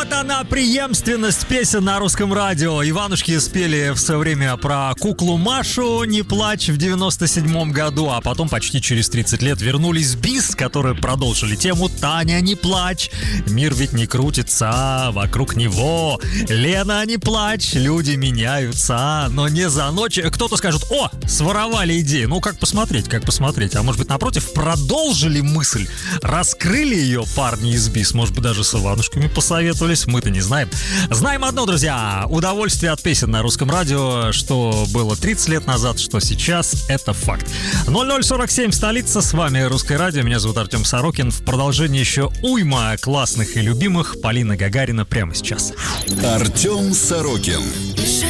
Вот она, преемственность песен на русском радио. Иванушки спели в свое время про куклу Машу «Не плачь» в 97-м году, а потом почти через 30 лет вернулись Бис, которые продолжили тему «Таня, не плачь, мир ведь не крутится вокруг него». Лена, не плачь, люди меняются, но не за ночь. Кто-то скажет: о, своровали идею. Ну, как посмотреть. А может быть, напротив, продолжили мысль, раскрыли ее парни из Бис, может быть, даже с Иванушками посоветовались, мы-то не знаем. Знаем одно, друзья: удовольствие от песен на русском радио, что было 30 лет назад, что сейчас, это факт. 0047 столица, с вами Русское радио, меня зовут Артем Сорокин. В продолжении еще уйма классных и любимых. Полина Гагарина прямо сейчас. Артем Сорокин.